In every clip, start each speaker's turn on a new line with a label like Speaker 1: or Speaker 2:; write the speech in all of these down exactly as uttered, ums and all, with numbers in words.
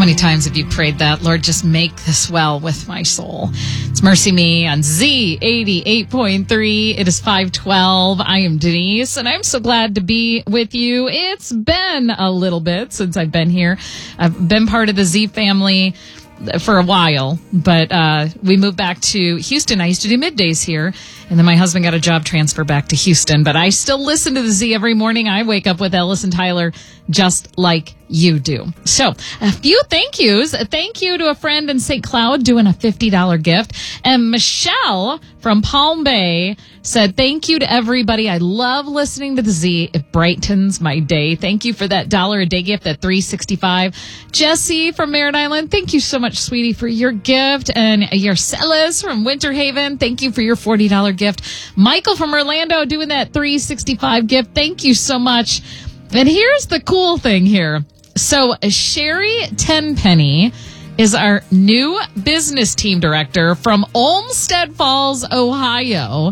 Speaker 1: many times have you prayed that? Lord, just make this well with my soul. It's Mercy Me on Z eighty-eight point three. It is five twelve. I am Denise, and I'm so glad to be with you. It's been a little bit since I've been here. I've been part of the Z family for a while, but uh, we moved back to Houston. I used to do middays here, and then my husband got a job transfer back to Houston, but I still listen to the Z every morning. I wake up with Ellis and Tyler just like you do. So a few thank yous. A thank you to a friend in Saint Cloud doing a fifty dollars gift. And Michelle from Palm Bay said, thank you to everybody. I love listening to the Z. It brightens my day. Thank you for that dollar a day gift at three sixty-five. Jesse from Merritt Island, thank you so much, sweetie, for your gift. And Yarcelis from Winter Haven, thank you for your forty dollars gift. Michael from Orlando doing that three sixty-five gift. Thank you so much. And here's the cool thing here. So Sherry Tenpenny is our new business team director from Olmsted Falls, Ohio.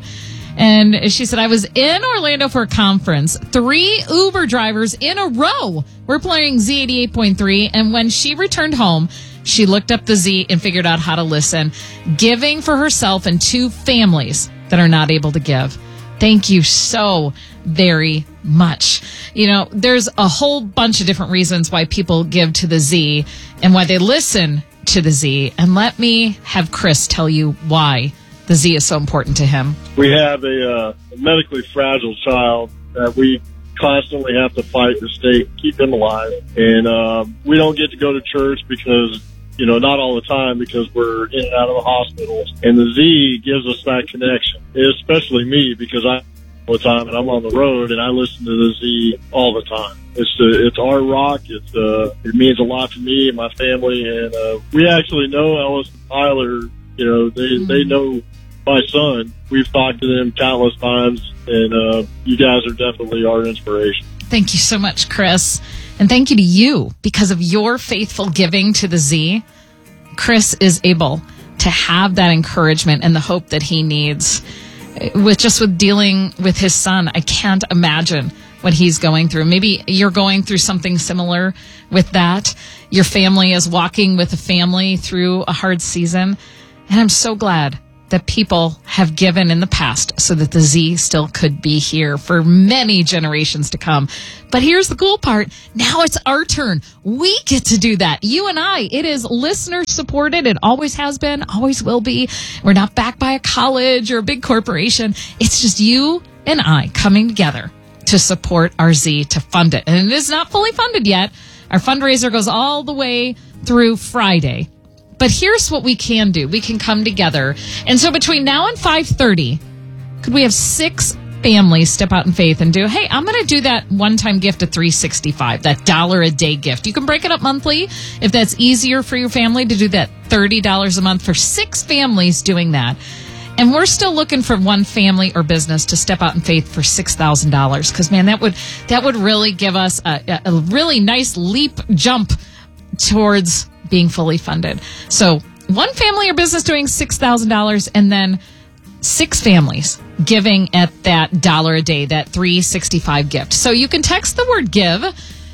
Speaker 1: And she said, I was in Orlando for a conference. Three Uber drivers in a row were playing Z eighty-eight point three. And when she returned home, she looked up the Z and figured out how to listen, giving for herself and two families that are not able to give. Thank you so very much. You know, there's a whole bunch of different reasons why people give to the Z and why they listen to the Z. And let me have Chris tell you why the Z is so important to him.
Speaker 2: We have a, uh, a medically fragile child that we constantly have to fight to stay, keep him alive. And uh, we don't get to go to church because, you know, not all the time because we're in and out of the hospitals. And the Z gives us that connection, especially me because I all the time and I'm on the road and I listen to the Z all the time. It's uh, it's our rock. It's uh, it means a lot to me and my family. And uh, we actually know Ellis and Tyler. You know, they mm-hmm. they know my son. We've talked to them countless times, and uh, you guys are definitely our inspiration.
Speaker 1: Thank you so much, Chris. And thank you to you. Because of your faithful giving to the Z, Chris is able to have that encouragement and the hope that he needs. With just with dealing with his son, I can't imagine what he's going through. Maybe you're going through something similar with that. Your family is walking with a family through a hard season. And I'm so glad that people have given in the past so that the Z still could be here for many generations to come. But here's the cool part. Now it's our turn. We get to do that. You and I. It is listener supported. It always has been, always will be. We're not backed by a college or a big corporation. It's just you and I coming together to support our Z, to fund it. And it is not fully funded yet. Our fundraiser goes all the way through Friday. But here's what we can do. We can come together. And so between now and five thirty, could we have six families step out in faith and do, hey, I'm going to do that one-time gift of three sixty-five, that dollar a day gift. You can break it up monthly if that's easier for your family to do that thirty dollars a month for six families doing that. And we're still looking for one family or business to step out in faith for six thousand dollars. Because, man, that would that would really give us a, a really nice leap jump towards being fully funded. So one family or business doing six thousand dollars and then six families giving at that dollar a day, that three sixty-five gift. So you can text the word give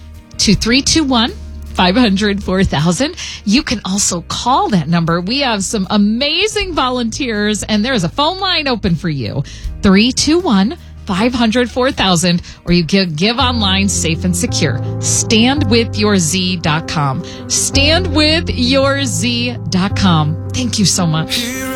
Speaker 1: to three two one, five hundred, four thousand. You can also call that number. We have some amazing volunteers and there's a phone line open for you. three two one, five hundred, four thousand, or you give, give online safe and secure. stand with your z dot com. stand with your z dot com. Thank you so much.